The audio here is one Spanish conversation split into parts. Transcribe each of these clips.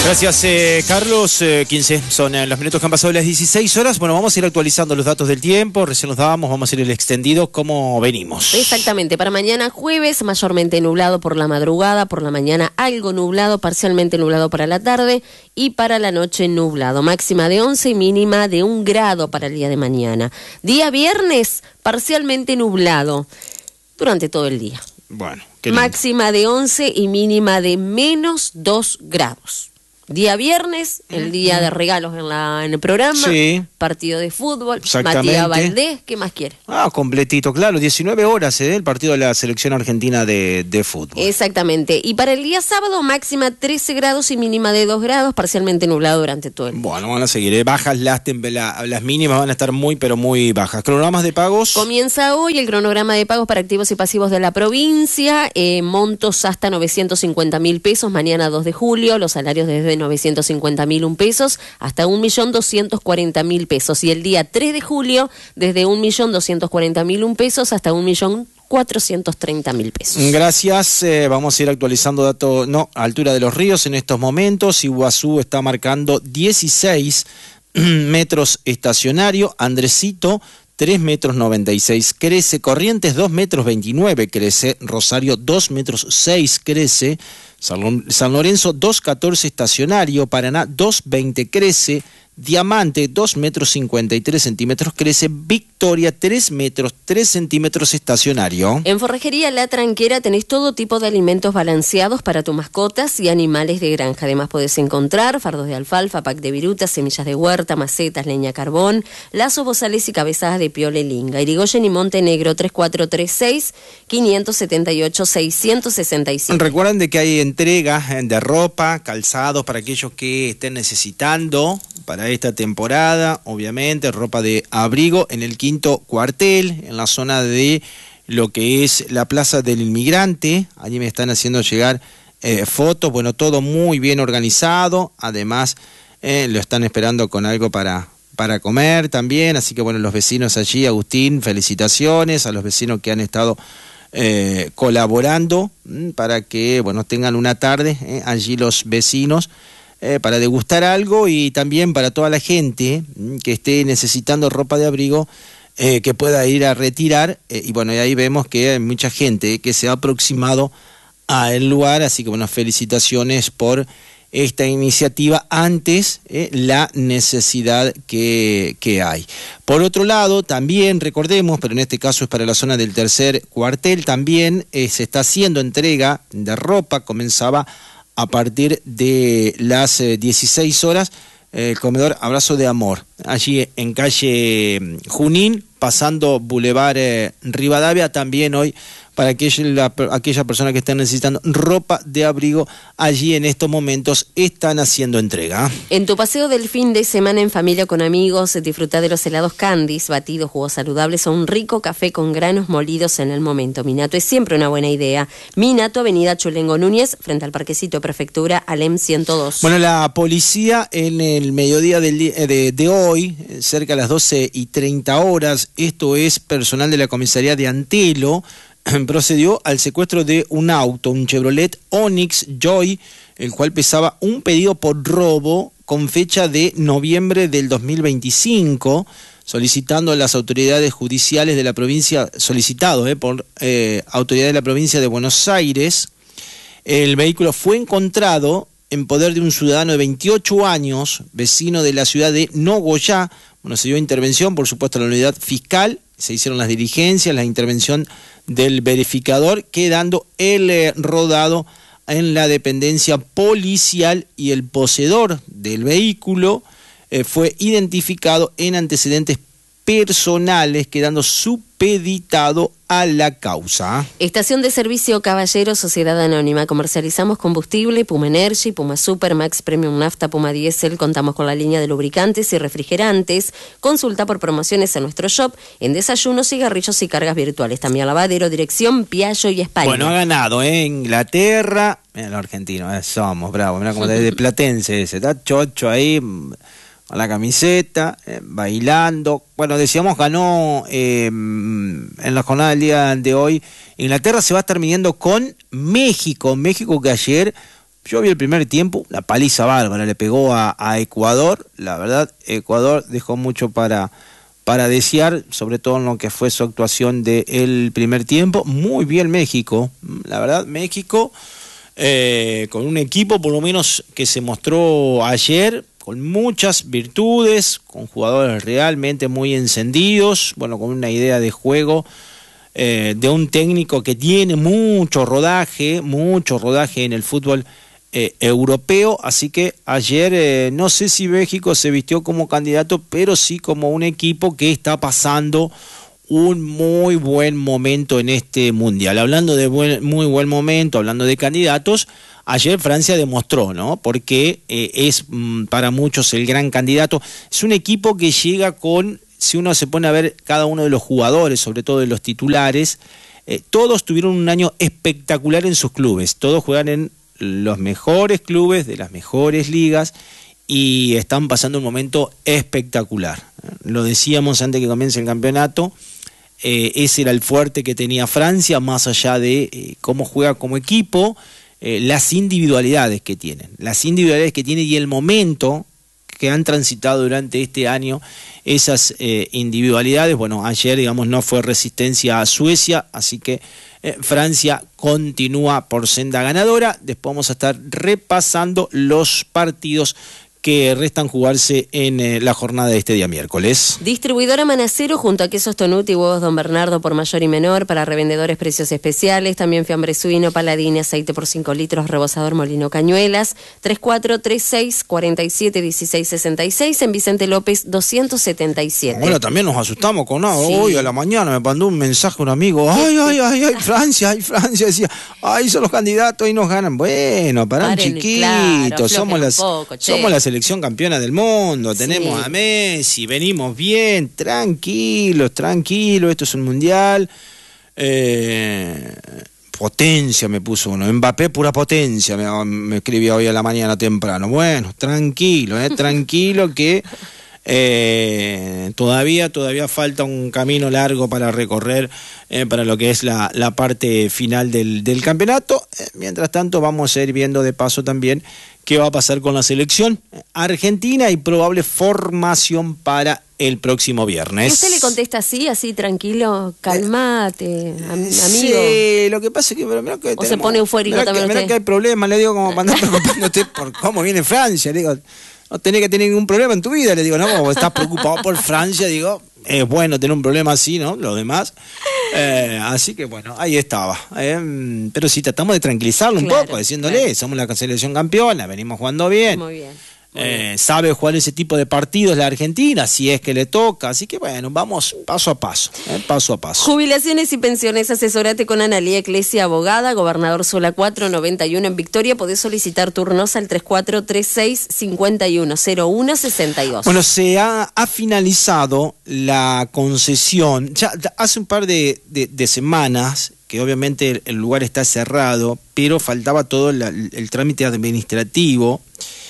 Gracias, Carlos. 15 son los minutos que han pasado las 16 horas. Bueno, vamos a ir actualizando los datos del tiempo. Recién los dábamos, vamos a ir el extendido. ¿Cómo venimos? Exactamente. Para mañana jueves, mayormente nublado por la madrugada. Por la mañana algo nublado, parcialmente nublado para la tarde. Y para la noche nublado. Máxima de 11 y mínima de 1 grado para el día de mañana. Día viernes, parcialmente nublado durante todo el día. Bueno, máxima de 11 y mínima de menos 2 grados. Día viernes, el día de regalos en el programa, sí. Partido de fútbol, Matías Valdés, ¿qué más quiere? Completito, claro, 19 horas el partido de la selección argentina de fútbol. Exactamente, y para el día sábado máxima 13 grados y mínima de 2 grados, parcialmente nublado durante todo el día. Bueno, van a seguir, bajas las mínimas van a estar muy, pero muy bajas. ¿Cronogramas de pagos? Comienza hoy el cronograma de pagos para activos y pasivos de la provincia, montos hasta 950.000 pesos, mañana 2 de julio, los salarios desde 950.001 pesos hasta 1.240.000 pesos. Y el día 3 de julio, desde 1.240.001 pesos hasta 1.430.000 pesos. Gracias. Vamos a ir actualizando datos. Altura de los ríos en estos momentos. Iguazú está marcando 16 metros estacionario. Andresito, 3 metros 96 crece. Corrientes, 2 metros 29 crece. Rosario, 2 metros 6 crece. San Lorenzo, 2.14 estacionario. Paraná, 2.20 crece. Diamante, 2 metros 53 centímetros crece. Victoria, 3 metros 3 centímetros estacionario. En Forrajería La Tranquera tenés todo tipo de alimentos balanceados para tus mascotas y animales de granja. Además podés encontrar fardos de alfalfa, pack de virutas, semillas de huerta, macetas, leña carbón, lazos, bozales y cabezadas de piola y linga. Irigoyen y Montenegro, 3436-578-665. Recuerden de que hay entregas de ropa, calzados para aquellos que estén necesitando para esta temporada, obviamente, ropa de abrigo en el 5º cuartel, en la zona de lo que es la Plaza del Inmigrante. Allí me están haciendo llegar fotos, bueno, todo muy bien organizado, además lo están esperando con algo para comer también, así que bueno, los vecinos allí, Agustín, felicitaciones a los vecinos que han estado colaborando para que, bueno, tengan una tarde allí los vecinos, para degustar algo y también para toda la gente que esté necesitando ropa de abrigo, que pueda ir a retirar, y bueno, y ahí vemos que hay mucha gente que se ha aproximado al lugar, así que bueno, felicitaciones por esta iniciativa antes la necesidad que hay. Por otro lado, también recordemos, pero en este caso es para la zona del 3er cuartel, también se está haciendo entrega de ropa, comenzaba a partir de las 16 horas, el comedor Abrazo de Amor, allí en calle Junín, pasando Boulevard Rivadavia, también hoy para aquella persona que está necesitando ropa de abrigo, allí en estos momentos están haciendo entrega. En tu paseo del fin de semana en familia con amigos, disfruta de los helados Candies, batidos, jugos saludables o un rico café con granos molidos en el momento. Minato es siempre una buena idea. Minato, Avenida Chulengo Núñez, frente al Parquecito Prefectura, Alem 102. Bueno, la policía en el mediodía de hoy, cerca de las 12:30 horas, esto es personal de la comisaría de Antelo, procedió al secuestro de un auto, un Chevrolet Onix Joy, el cual pesaba un pedido por robo con fecha de noviembre del 2025, solicitando a las autoridades judiciales de la provincia, por autoridades de la provincia de Buenos Aires. El vehículo fue encontrado en poder de un ciudadano de 28 años, vecino de la ciudad de Nogoyá. Bueno, se dio intervención, por supuesto, a la unidad fiscal, se hicieron las diligencias, la intervención del verificador, quedando el rodado en la dependencia policial, y el poseedor del vehículo fue identificado en antecedentes personales, quedando supeditado a la causa. Estación de Servicio Caballero, Sociedad Anónima. Comercializamos combustible, Puma Energy, Puma Super, Max Premium Nafta, Puma Diesel. Contamos con la línea de lubricantes y refrigerantes. Consulta por promociones en nuestro shop, en desayunos, cigarrillos y cargas virtuales. También lavadero, dirección Piaggio y España. Bueno, ha ganado Inglaterra. Mira, los argentinos, somos bravos. Mira cómo de platense ese, está chocho ahí, con la camiseta, bailando. Bueno, decíamos, ganó en la jornada del día de hoy. Inglaterra se va a estar midiendo con México. México, que ayer Yo vi el primer tiempo, la paliza bárbara, le pegó a Ecuador. La verdad, Ecuador dejó mucho para desear, sobre todo en lo que fue su actuación del primer tiempo. Muy bien México, la verdad, México, con un equipo por lo menos que se mostró ayer, con muchas virtudes, con jugadores realmente muy encendidos, bueno, con una idea de juego, de un técnico que tiene mucho rodaje en el fútbol europeo, así que ayer no sé si México se vistió como candidato, pero sí como un equipo que está pasando un muy buen momento en este mundial. Hablando de muy buen momento, hablando de candidatos, ayer Francia demostró, ¿no? Porque es para muchos el gran candidato. Es un equipo que llega con, si uno se pone a ver cada uno de los jugadores, sobre todo de los titulares, todos tuvieron un año espectacular en sus clubes, todos juegan en los mejores clubes de las mejores ligas y están pasando un momento espectacular. Lo decíamos antes que comience el campeonato, ese era el fuerte que tenía Francia, más allá de cómo juega como equipo, las individualidades que tienen y el momento que han transitado durante este año, esas individualidades. Bueno, ayer, digamos, no fue resistencia a Suecia, así que Francia continúa por senda ganadora. Después vamos a estar repasando los partidos que restan jugarse en la jornada de este día miércoles. Distribuidora Manacero junto a Quesos Tonuti y Huevos Don Bernardo por mayor y menor, para revendedores precios especiales, también fiambre suino, Paladini, aceite por 5 litros, rebosador Molino Cañuelas, 3436-471666 en Vicente López 277. Bueno, también nos asustamos con nada. Sí. Hoy a la mañana me mandó un mensaje un amigo, ay, Francia, decía, ay, son los candidatos y nos ganan. Bueno, parán chiquitos, claro, somos la selección campeona del mundo, tenemos a Messi, venimos bien, tranquilos, esto es un mundial. Potencia me puso uno, Mbappé pura potencia, me escribía hoy a la mañana temprano. Bueno, tranquilo que todavía falta un camino largo para recorrer para lo que es la parte final del campeonato. Mientras tanto vamos a ir viendo de paso también qué va a pasar con la selección argentina y probable formación para el próximo viernes. ¿Usted le contesta así tranquilo? Calmate, amigo. Sí, lo que pasa es que... ¿O se pone eufórico también usted? Mirá que hay problemas, le digo, como para andar preocupándote por cómo viene Francia, le digo... No tenés que tener ningún problema en tu vida, le digo, no, como estás preocupado por Francia, digo, es bueno tener un problema así, ¿no? Lo demás. Así que bueno, ahí estaba. Pero sí tratamos de tranquilizarlo un poco, diciéndole, somos la selección campeona, venimos jugando bien. Muy bien. Sabe jugar ese tipo de partidos la Argentina, si es que le toca, así que bueno, vamos paso a paso. Jubilaciones y pensiones, asesorate con Analía Eclesia, abogada, Gobernador Sola 491 en Victoria. Podés solicitar turnos al 3436-510162. Bueno, se ha finalizado la concesión, ya hace un par de semanas, que obviamente el lugar está cerrado, pero faltaba todo el trámite administrativo.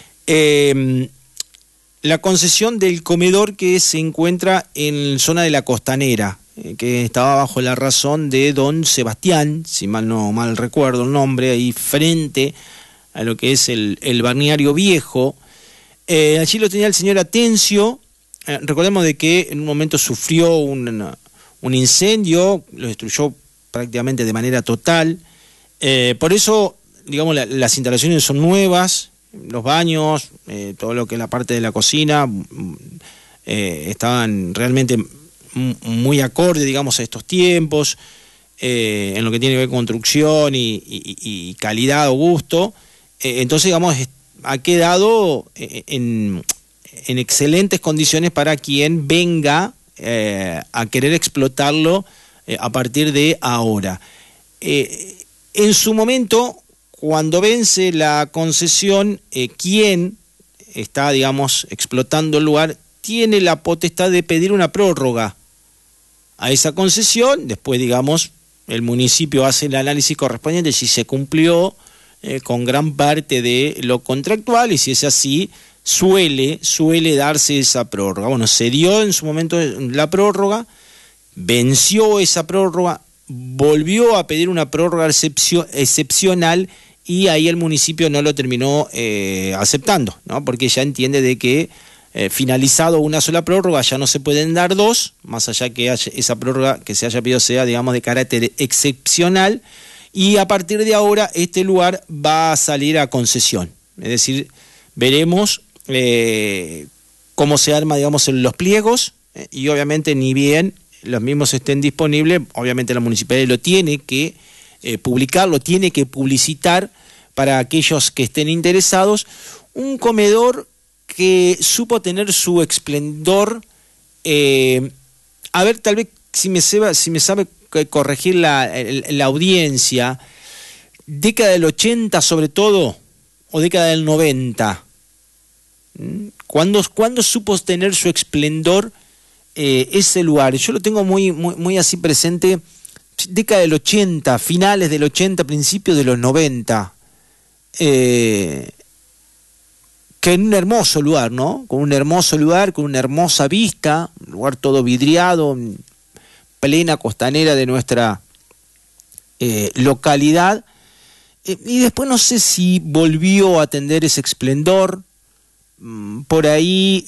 La concesión del comedor que se encuentra en zona de la Costanera, que estaba bajo la razón de don Sebastián, si mal recuerdo el nombre, ahí frente a lo que es el balneario viejo. Allí lo tenía el señor Atencio. Recordemos de que en un momento sufrió un incendio, lo destruyó prácticamente de manera total. Por eso, digamos, las instalaciones son nuevas. Los baños, todo lo que es la parte de la cocina, estaban realmente muy acorde, digamos, a estos tiempos, en lo que tiene que ver con construcción y calidad o gusto. Entonces, digamos, ha quedado en excelentes condiciones para quien venga a querer explotarlo a partir de ahora. En su momento, cuando vence la concesión, quien está, digamos, explotando el lugar, tiene la potestad de pedir una prórroga a esa concesión. Después, digamos, el municipio hace el análisis correspondiente si se cumplió con gran parte de lo contractual, y si es así, suele darse esa prórroga. Bueno, se dio en su momento la prórroga, venció esa prórroga, volvió a pedir una prórroga excepcional, y ahí el municipio no lo terminó aceptando, ¿no? Porque ya entiende de que finalizado una sola prórroga ya no se pueden dar dos, más allá que esa prórroga que se haya pedido sea, digamos, de carácter excepcional, y a partir de ahora este lugar va a salir a concesión. Es decir, veremos cómo se arma, digamos, en los pliegos, y obviamente ni bien los mismos estén disponibles, obviamente la municipalidad lo tiene que publicar, lo tiene que publicitar para aquellos que estén interesados. Un comedor que supo tener su esplendor, a ver, tal vez si me sabe corregir la audiencia, década del 80 sobre todo, o década del 90, ¿cuándo supo tener su esplendor ese lugar? Yo lo tengo muy así presente, década del 80, finales del 80, principios de los 90, que en un hermoso lugar, ¿no? Con un hermoso lugar, con una hermosa vista, un lugar todo vidriado, plena costanera de nuestra localidad, y después no sé si volvió a tener ese esplendor. Por ahí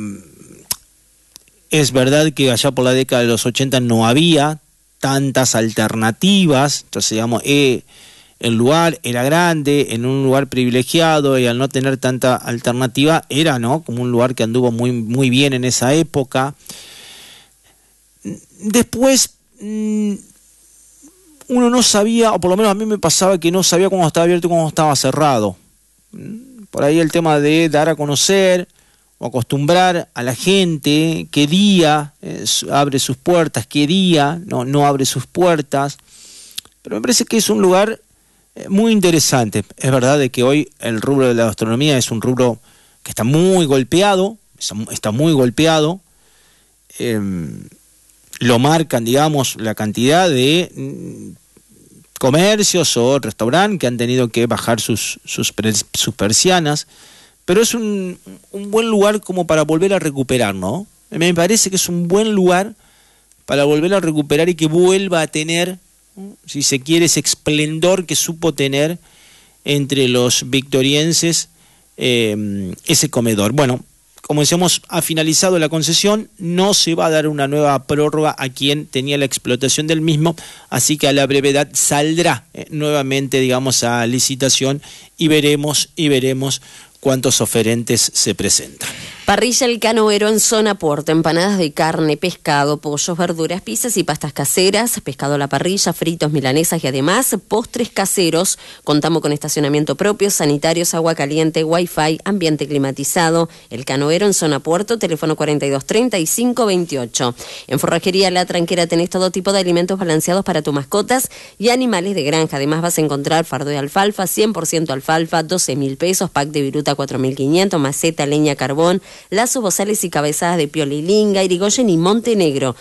es verdad que allá por la década de los 80 no había tantas alternativas, entonces digamos, el lugar era grande, en un lugar privilegiado, y al no tener tanta alternativa era, ¿no?, como un lugar que anduvo muy bien en esa época. Después uno no sabía, o por lo menos a mí me pasaba que no sabía cuándo estaba abierto y cuándo estaba cerrado. Por ahí el tema de dar a conocer o acostumbrar a la gente qué día abre sus puertas, qué día no abre sus puertas. Pero me parece que es un lugar muy interesante. Es verdad de que hoy el rubro de la gastronomía es un rubro que está muy golpeado, lo marcan, digamos, la cantidad de comercios o restaurantes que han tenido que bajar sus persianas, pero es un buen lugar como para volver a recuperar, ¿no? Me parece que es un buen lugar para volver a recuperar y que vuelva a tener, si se quiere, ese esplendor que supo tener entre los victorienses ese comedor. Bueno, como decíamos, ha finalizado la concesión, no se va a dar una nueva prórroga a quien tenía la explotación del mismo, así que a la brevedad saldrá nuevamente, digamos, a licitación, y veremos cuántos oferentes se presentan. Parrilla El Canoero en Zona Puerto, empanadas de carne, pescado, pollos, verduras, pizzas y pastas caseras, pescado a la parrilla, fritos, milanesas y además postres caseros. Contamos con estacionamiento propio, sanitarios, agua caliente, wifi, ambiente climatizado. El Canoero en Zona Puerto, teléfono 423528. En Forrajería La Tranquera tenés todo tipo de alimentos balanceados para tus mascotas y animales de granja. Además vas a encontrar fardo de alfalfa, 100% alfalfa, 12.000 pesos, pack de viruta 4.500, maceta, leña, carbón, lazos, bozales y cabezadas de Piolilinga, Irigoyen y Montenegro.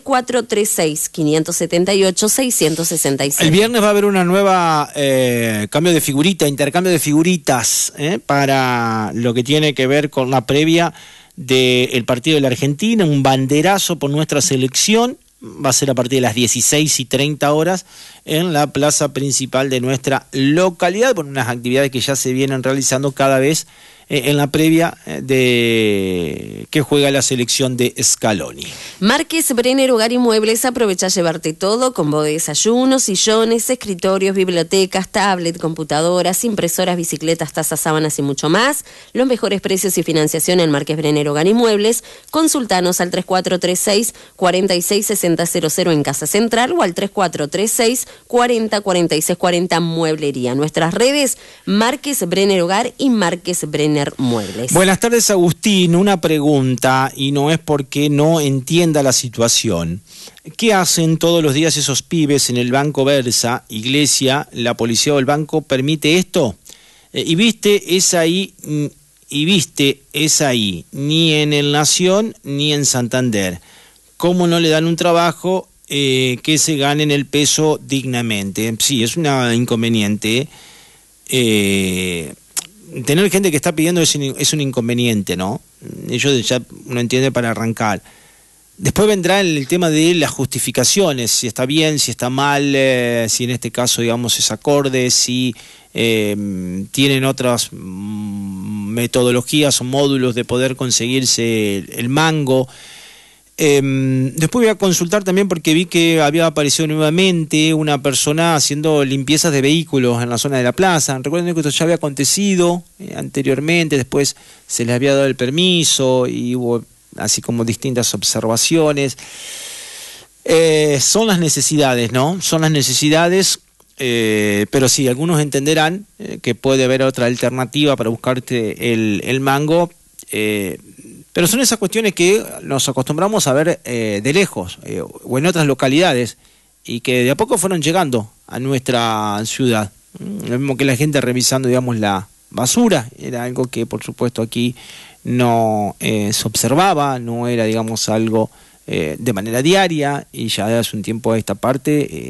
3436-578-666. El viernes va a haber una nueva intercambio de figuritas para lo que tiene que ver con la previa del partido de la Argentina, un banderazo por nuestra selección. Va a ser a partir de las 16:30 en la plaza principal de nuestra localidad, por unas actividades que ya se vienen realizando cada vez en la previa de que juega la selección de Scaloni. Márquez Brenner Hogar y Muebles, aprovecha a llevarte todo: combo de desayunos, sillones, escritorios, bibliotecas, tablet, computadoras, impresoras, bicicletas, tazas, sábanas y mucho más. Los mejores precios y financiación en Márquez Brenner Hogar y Muebles. Consultanos al 3436-466000 en Casa Central o al 3436-404640 Mueblería. Nuestras redes: Márquez Brenner Hogar y Márquez Brenner Muebles. Buenas tardes, Agustín. Una pregunta, y no es porque no entienda la situación. ¿Qué hacen todos los días esos pibes en el Banco Versa, Iglesia, la policía o el banco permite esto? Y viste, es ahí, ni en el Nación ni en Santander. ¿Cómo no le dan un trabajo que se ganen el peso dignamente? Sí, es un inconveniente. Tener gente que está pidiendo es un inconveniente, ¿no? Ellos ya uno entiende para arrancar. Después vendrá el tema de las justificaciones, si está bien, si está mal, si en este caso, digamos, es acorde, si tienen otras metodologías o módulos de poder conseguirse el mango. Después voy a consultar también porque vi que había aparecido nuevamente una persona haciendo limpiezas de vehículos en la zona de la plaza. Recuerden que esto ya había acontecido anteriormente, después se les había dado el permiso y hubo así como distintas observaciones. Son las necesidades, ¿no? Son las necesidades, pero sí, algunos entenderán que puede haber otra alternativa para buscarte el mango, pero son esas cuestiones que nos acostumbramos a ver de lejos o en otras localidades y que de a poco fueron llegando a nuestra ciudad. Lo mismo que la gente revisando, digamos, la basura, era algo que por supuesto aquí no se observaba, no era, digamos, algo de manera diaria, y ya hace un tiempo a esta parte